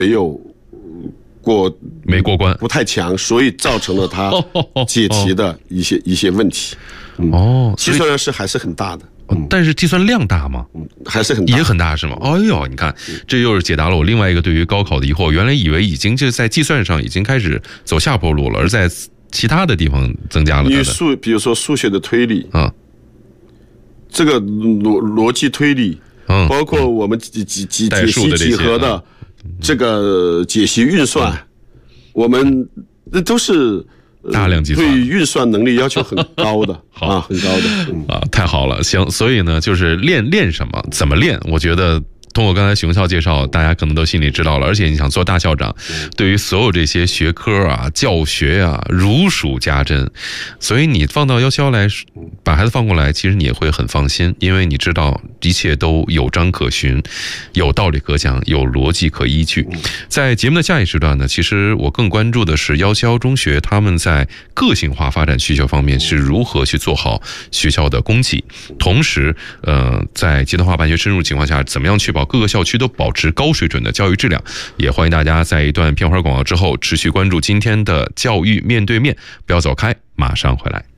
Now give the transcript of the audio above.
没过关， 不太强，所以造成了他解题的一些问题。计算量是还是很大的。 但是计算量大吗？ 还是很大， 也很大是吗？哎呦，你看，这又是解答了我另外一个对于高考的疑惑。原来以为已经就在计算上已经开始走下坡路了，而在其他的地方增加了。 比如说数学的推理这个逻辑推理，包括我们解析几何的这个解析运算，我们那都是大量计算， 对运算能力要求很高的很高的太好了。行，所以呢，就是练什么，怎么练，我觉得通过刚才熊校介绍，大家可能都心里知道了。而且你想做大校长，对于所有这些学科教学如数家珍，所以你放到171来把孩子放过来，其实你也会很放心，因为你知道一切都有章可循，有道理可讲，有逻辑可依据。在节目的下一时段呢，其实我更关注的是171中学他们在个性化发展需求方面是如何去做好学校的供给，同时在阶段化办学深入情况下，怎么样确保各个校区都保持高水准的教育质量。也欢迎大家在一段片花广告之后持续关注今天的教育面对面，不要走开，马上回来。